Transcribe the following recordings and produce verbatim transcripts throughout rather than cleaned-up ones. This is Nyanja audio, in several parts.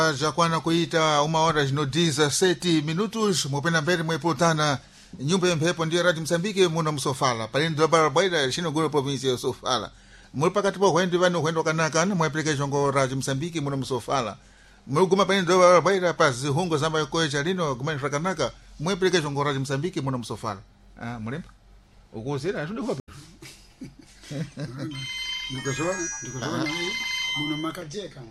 Já quando kuita uma hora no dezessete minutos mupenda mbele mwepotana nyumba ya mpepo ndio Radio Msambiki muna msofala palendo barabara shino gura province ya Sofala muri pakati po hwendi vano hwendo kanaka na application ngo Radio Msambiki muna msofala muri guma palendo barabara pazi hungo zamba ko chalino guma kanaka mu application ngo Radio Msambiki muna msofala ah mulemba ukuzira ndio kwa ndiko sawa ndiko sawa muna makajeka.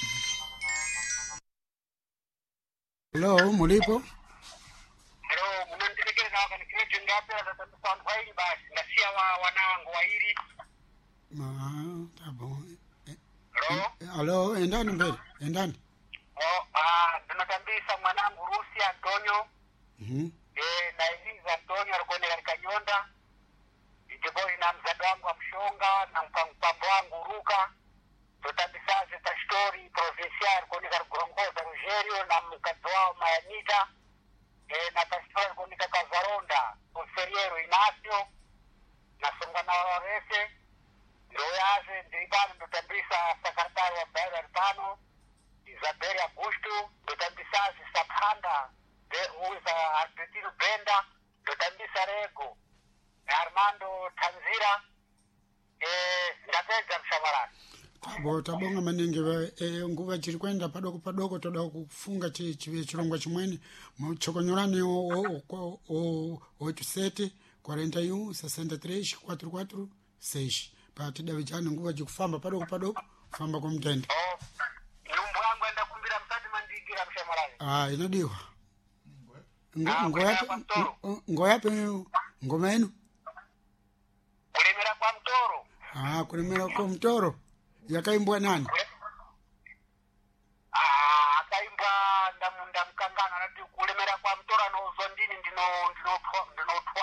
Hello, mulipo? Hello, mnandilegeza hapa ni kireje ngapi na tutakuwa faili basi nasia wa wanangu wairi. Ah, tabo. Hello? Hello, endani mbele, endani. Oh, ah, tunatambisa mwanangu Rusi Antonio. Mhm. Eh, na Eliza Antonio alikuwa katika Nyonda. Itiboi na mzado wangu wa Mshonga na mpambo wangu Ruka. Tutambisaze ta story provincial kwa nika kuongoza Rogerio na mkazo wao Mayanita. Eh, na ta story kwa nika Kazaronda, Conferiero Inacio na Songana Warese. Ndio yaze ndibani tutambisa sekretari wa Bayer Tano, Isabel Augusto, tutambisaze Sakhanda, de uza Artitino Brenda, tutambisa Rego, Armando Tanzira, eh, ndatenza mshawarani. Tabo tabonga maningi eh nguva chiri kwenda padoko padoko toda kufunga chi chiwe chirongwa chimweni muchokonyorani o o o oito sete quarenta e um sessenta e três quarenta e quatro seis pati davijana nguva chikufamba padoko padoko famba kwa mtende. Oh, nyumba yangu enda kumbira msati mandigira mshawarani. Ah, inadiwa. Ngo yapi ngo yapi ngoma yenu? Kulemera kwa Mtoro. Ah, kulemera kwa Mtoro. Yakaimbwa nani? Ah, akaimbwa ndamunda mkangana nati kulemera kwa Mtoro no zondini ndino ndino ndino